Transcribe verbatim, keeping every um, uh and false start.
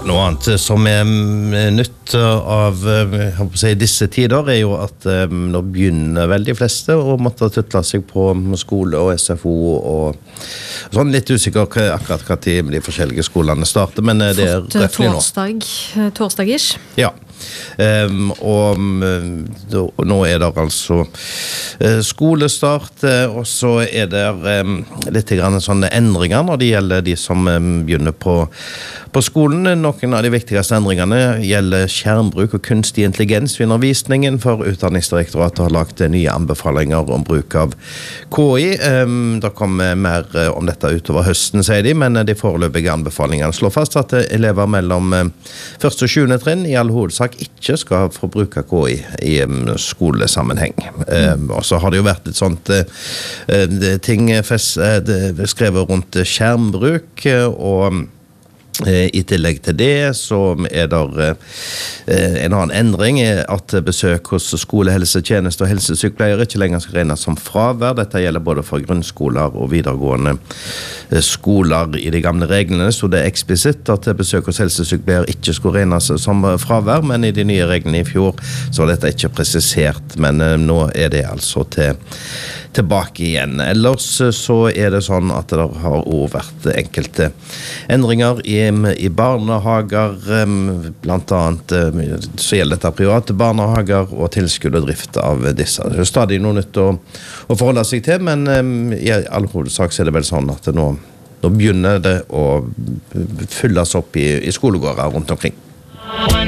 noe annet som er nytt av jeg håper å si, disse tider er jo at um, nå begynner veldig fleste å måtte tuttle seg på skole og S F O og sånn litt usikker akkurat hva tid de forskjellige skolene starter, men det er røftlig nå. Torsdag, torsdag-ish. Ja. Um, og um, da, nå er det altså uh, skolestart uh, og så er det um, litt grann sånne endringer når det gjelder de som um, begynner på, på skolen. Noen av de viktigste endringene gjelder skjermbruk og kunstig intelligens ved undervisningen, for Utdanningsdirektoratet har lagt nye anbefalinger om bruk av K I. Um, det kommer mer uh, om dette utover høsten, sier de, men uh, de foreløpige anbefalingene slår fast at uh, elever mellom uh, første og sjuende trinn i all hovedsak ikke skal få bruke K I i um, skolesammenheng. Um, og så har det jo vært et sånt uh, ting fest, uh, skrevet rundt skjermbruk, uh, og i tillegg til det så er det en annen endring at besøk hos skolehelsetjeneste og helsesykepleiere ikke lenger skal regnes som fravær. Dette gjelder både for grunnskoler og videregående skoler. I de gamle reglene så det er eksplisitt at besøk hos helsesykepleiere ikke skulle regnes som fravær, men i de nye reglene i fjor så var dette ikke presisert, men nå er det altså til tilbake igjen. Ellers så er det sånn at det har også vært enkelte endringer i, i barnehager, blant annet så gjelder dette private barnehager og tilskudd og drift av disse. Det er stadig noe nytt å, å forholde seg til, men i all hovedsak så er det vel sånn at nå, nå begynner det å fylles opp i, i skolegårder rundt omkring.